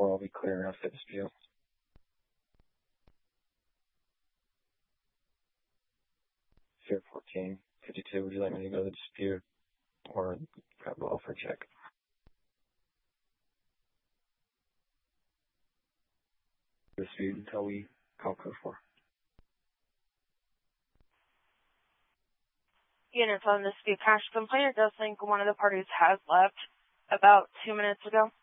4 will be clear enough to dispute. 14, 52, would you like me to go to the dispute or grab the welfare check? Dispute until we call code 4. Units on the dispute cash complaint. It does think one of the parties has left about 2 minutes ago.